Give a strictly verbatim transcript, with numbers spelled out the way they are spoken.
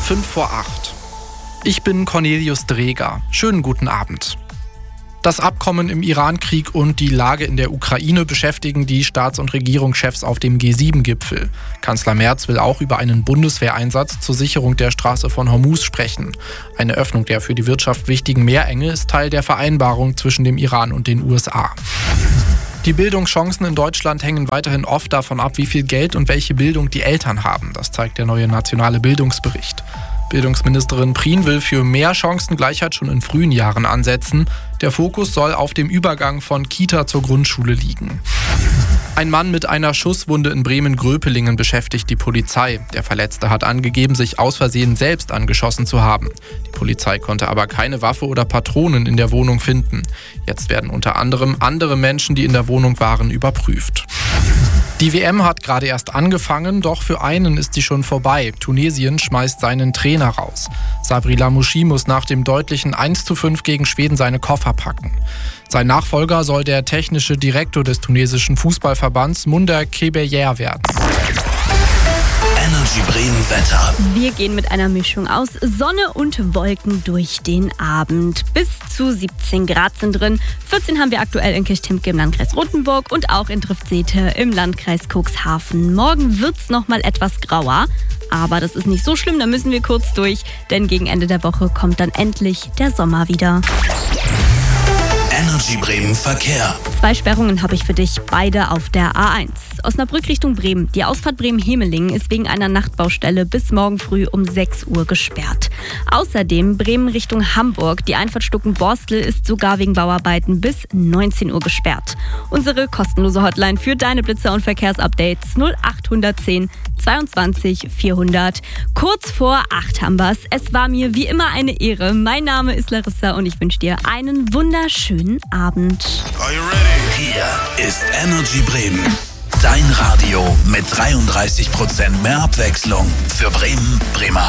fünf vor acht. Ich bin Cornelius Dreger. Schönen guten Abend. Das Abkommen im Iran-Krieg und die Lage in der Ukraine beschäftigen die Staats- und Regierungschefs auf dem G sieben Gipfel. Kanzler Merz will auch über einen Bundeswehreinsatz zur Sicherung der Straße von Hormuz sprechen. Eine Öffnung der für die Wirtschaft wichtigen Meerenge ist Teil der Vereinbarung zwischen dem Iran und den U S A. Die Bildungschancen in Deutschland hängen weiterhin oft davon ab, wie viel Geld und welche Bildung die Eltern haben. Das zeigt der neue nationale Bildungsbericht. Bildungsministerin Prien will für mehr Chancengleichheit schon in frühen Jahren ansetzen. Der Fokus soll auf dem Übergang von Kita zur Grundschule liegen. Ein Mann mit einer Schusswunde in Bremen-Gröpelingen beschäftigt die Polizei. Der Verletzte hat angegeben, sich aus Versehen selbst angeschossen zu haben. Die Polizei konnte aber keine Waffe oder Patronen in der Wohnung finden. Jetzt werden unter anderem andere Menschen, die in der Wohnung waren, überprüft. Die W M hat gerade erst angefangen, doch für einen ist sie schon vorbei. Tunesien schmeißt seinen Trainer raus. Sabri Lamouchi muss nach dem deutlichen eins zu fünf gegen Schweden seine Koffer packen. Sein Nachfolger soll der technische Direktor des tunesischen Fußballverbands Munder Kebeyer werden. Energy Bremen Wetter. Wir gehen mit einer Mischung aus Sonne und Wolken durch den Abend. Bis zu siebzehn Grad sind drin. vierzehn haben wir aktuell in Kirchtemke im Landkreis Rothenburg und auch in Triftseete im Landkreis Cuxhaven. Morgen wird's noch mal etwas grauer. Aber das ist nicht so schlimm, da müssen wir kurz durch. Denn gegen Ende der Woche kommt dann endlich der Sommer wieder. Energy Bremen Verkehr. Zwei Sperrungen habe ich für dich, beide auf der A eins. Osnabrück Richtung Bremen. Die Ausfahrt Bremen-Hemelingen ist wegen einer Nachtbaustelle bis morgen früh um sechs Uhr gesperrt. Außerdem Bremen Richtung Hamburg. Die Einfahrt Stuckenborstel ist sogar wegen Bauarbeiten bis neunzehn Uhr gesperrt. Unsere kostenlose Hotline für deine Blitzer- und Verkehrsupdates null acht eins null zweiundzwanzig vierhundert. Kurz vor acht haben wir's. Es war mir wie immer eine Ehre. Mein Name ist Larissa und ich wünsche dir einen wunderschönen Abend. Are you ready? Hier ist Energy Bremen. Dein Radio mit dreiunddreißig Prozent mehr Abwechslung für Bremen, Bremerhaven.